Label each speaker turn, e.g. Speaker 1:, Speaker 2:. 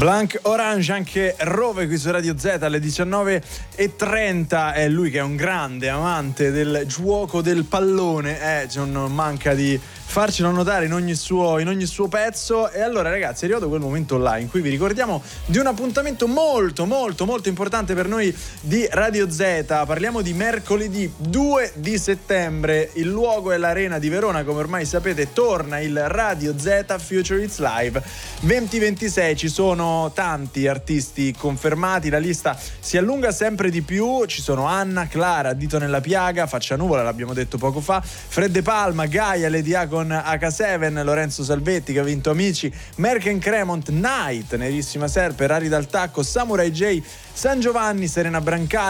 Speaker 1: Blanc Orange, anche Rove qui su Radio Z alle 19:30. È lui che è un grande amante del gioco del pallone, non manca di farcelo notare in ogni suo pezzo. E allora ragazzi, è arrivato quel momento là in cui vi ricordiamo di un appuntamento molto molto molto importante per noi di Radio Z. Parliamo di mercoledì 2 di settembre, il luogo è l'Arena di Verona, come ormai sapete. Torna il Radio Z Future It's Live 2026, ci sono tanti artisti confermati, la lista si allunga sempre di più. Ci sono Anna, Clara, Dito nella piaga, Faccia Nuvola, l'abbiamo detto poco fa, Fred De Palma, Gaia, Lady A con H7, Lorenzo Salvetti che ha vinto Amici, Merken Cremont, Night, Nerissima Serpe, Rari dal Tacco, Samurai J, San Giovanni, Serena Brancali,